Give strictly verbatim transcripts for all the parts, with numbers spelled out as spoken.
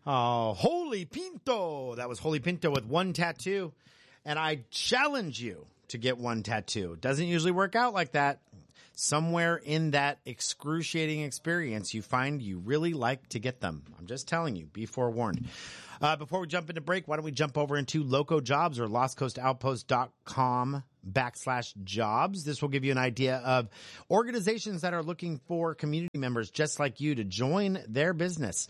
Oh, Holy Pinto. That was Holy Pinto with one tattoo. And I challenge you to get one tattoo. Doesn't usually work out like that. Somewhere in that excruciating experience, you find you really like to get them. I'm just telling you, be forewarned. Uh, before we jump into break, why don't we jump over into Loco Jobs or lost coast outpost dot com backslash jobs. This will give you an idea of organizations that are looking for community members just like you to join their business.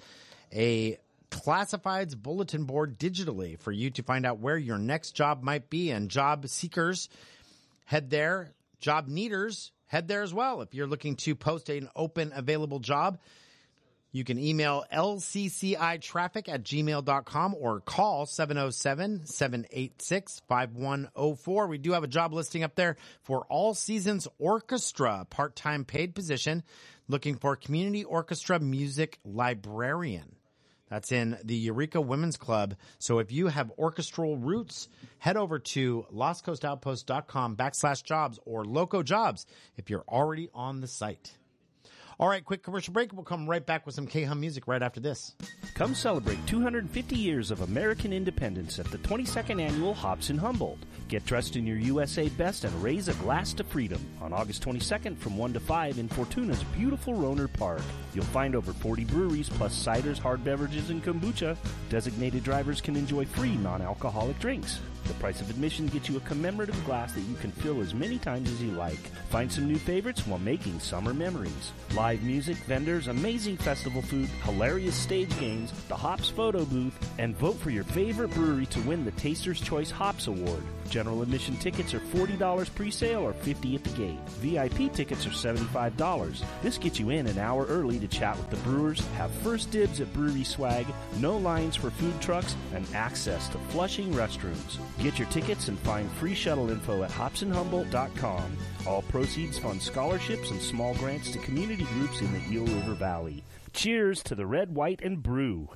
A classifieds bulletin board digitally for you to find out where your next job might be. And job seekers, head there. Job needers, head there as well. If you're looking to post an open available job, you can email L C C I traffic at gmail dot com or call seven oh seven, seven eight six, five one oh four. We do have a job listing up there for All Seasons Orchestra, part-time paid position, looking for community orchestra music librarian. That's in the Eureka Women's Club. So if you have orchestral roots, head over to lost coast outpost dot com backslash jobs or Loco Jobs if you're already on the site. All right, quick commercial break. We'll come right back with some K-Hum music right after this. Come celebrate two hundred fifty years of American independence at the twenty-second Annual Hops in Humboldt. Get dressed in your U S A best and raise a glass to freedom on August twenty-second from one to five in Fortuna's beautiful Roner Park. You'll find over forty breweries plus ciders, hard beverages, and kombucha. Designated drivers can enjoy free non-alcoholic drinks. The price of admission gets you a commemorative glass that you can fill as many times as you like. Find some new favorites while making summer memories. Live music, vendors, amazing festival food, hilarious stage games, the Hops photo booth, and vote for your favorite brewery to win the Taster's Choice Hops Award. General admission tickets are forty dollars pre-sale or fifty dollars at the gate. V I P tickets are seventy-five dollars. This gets you in an hour early to chat with the brewers, have first dibs at brewery swag, no lines for food trucks, and access to Flushing restrooms. Get your tickets and find free shuttle info at hops in humboldt dot com. All proceeds fund scholarships and small grants to community groups in the Eel River Valley. Cheers to the Red, White, and Brew.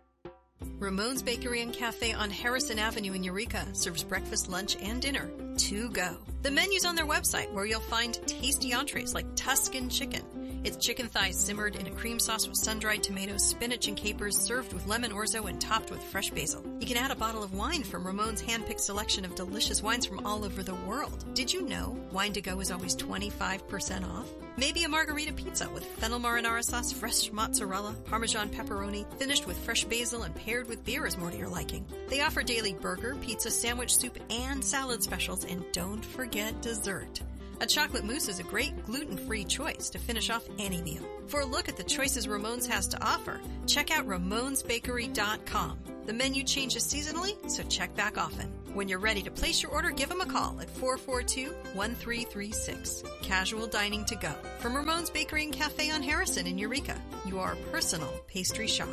Ramon's Bakery and Cafe on Harrison Avenue in Eureka serves breakfast, lunch, and dinner to go. The menu's on their website, where you'll find tasty entrees like Tuscan chicken. It's chicken thighs simmered in a cream sauce with sun-dried tomatoes, spinach, and capers, served with lemon orzo and topped with fresh basil. You can add a bottle of wine from Ramon's hand-picked selection of delicious wines from all over the world. Did you know wine to go is always twenty-five percent off? Maybe a margarita pizza with fennel marinara sauce, fresh mozzarella, Parmesan pepperoni, finished with fresh basil and paired with beer is more to your liking. They offer daily burger, pizza, sandwich, soup, and salad specials, and don't forget dessert. A chocolate mousse is a great gluten-free choice to finish off any meal. For a look at the choices Ramon's has to offer, check out ramons bakery dot com. The menu changes seasonally, so check back often. When you're ready to place your order, give them a call at four four two, one three three six. Casual dining to go. From Ramon's Bakery and Cafe on Harrison in Eureka, your personal pastry shop.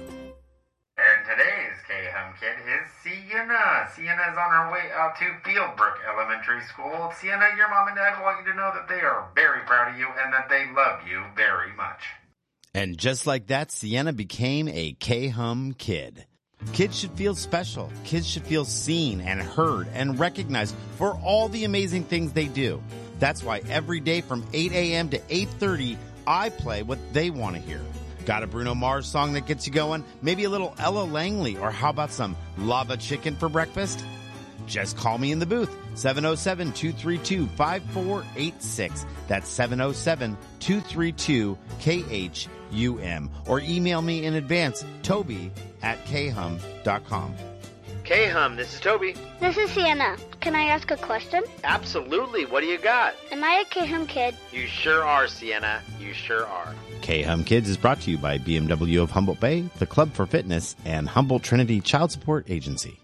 And today's K-Hum Kid is Sienna. Sienna's on her way out to Fieldbrook Elementary School. Sienna, your mom and dad want you to know that they are very proud of you and that they love you very much. And just like that, Sienna became a K-Hum Kid. Kids should feel special. Kids should feel seen and heard and recognized for all the amazing things they do. That's why every day from eight a.m. to eight thirty, I play what they want to hear. Got a Bruno Mars song that gets you going? Maybe a little Ella Langley, or how about some lava chicken for breakfast? Just call me in the booth, seven oh seven, two three two, five four eight six. That's seven oh seven, two three two, K H U M. Or email me in advance, Toby at K hum dot com. K-Hum, this is Toby. This is Sienna. Can I ask a question? Absolutely. What do you got? Am I a K-Hum Kid? You sure are, Sienna. You sure are. K-Hum Kids is brought to you by B M W of Humboldt Bay, the Club for Fitness, and Humboldt Trinity Child Support Agency.